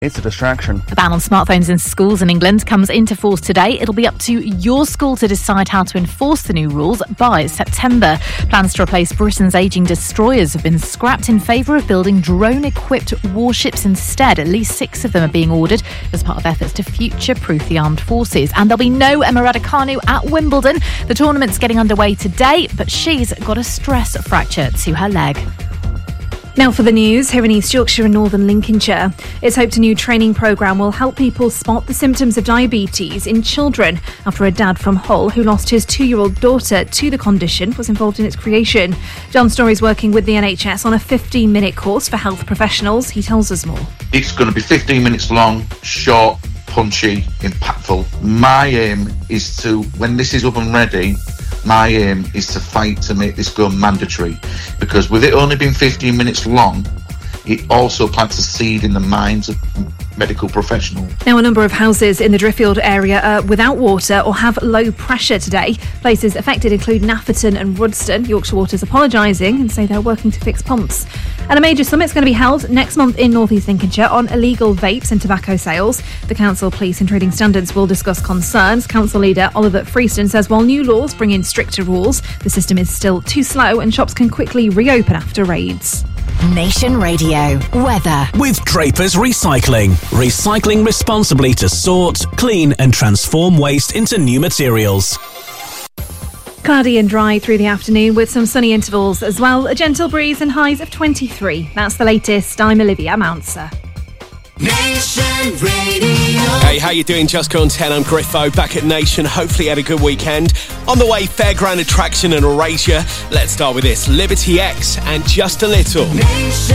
It's a distraction. A ban on smartphones in schools in England comes into force today. It'll be up to your school to decide how to enforce the new rules by September. Plans to replace Britain's ageing destroyers have been scrapped in favour of building drone-equipped warships instead. At least 6 of them are being ordered as part of efforts to future-proof the armed forces. And there'll be no Emma Raducanu at Wimbledon. The tournament's getting underway today, but she's got a stress fracture to her leg. Now for the news, here in East Yorkshire and Northern Lincolnshire. It's hoped a new training programme will help people spot the symptoms of diabetes in children after a dad from Hull who lost his 2-year-old daughter to the condition was involved in its creation. John Story's working with the NHS on a 15-minute course for health professionals. He tells us more. It's going to be 15 minutes long, short, punchy, impactful. My aim is to, when this is up and ready, my aim is to fight to make this go mandatory, because with it only being 15 minutes long, it also plants a seed in the minds of medical professionals. Now, a number of houses in the Driffield area are without water or have low pressure today. Places affected include Nafferton and Rudston. Yorkshire Water's apologising and say they're working to fix pumps. And a major summit's going to be held next month in North East Lincolnshire on illegal vapes and tobacco sales. The council, police and trading standards will discuss concerns. Council leader Oliver Freeston says while new laws bring in stricter rules, the system is still too slow and shops can quickly reopen after raids. Nation Radio weather with Draper's Recycling. Recycling responsibly to sort, clean and transform waste into new materials. Cloudy and dry through the afternoon with some sunny intervals as well. A gentle breeze and highs of 23. That's the latest. I'm Olivia Mounser. Nation Radio. Hey, how you doing? Just gone 10. I'm Griffo, back at Nation. Hopefully you had a good weekend. On the way, Fairground Attraction and Erasure. Let's start with this. Liberty X and Just a Little. Nation.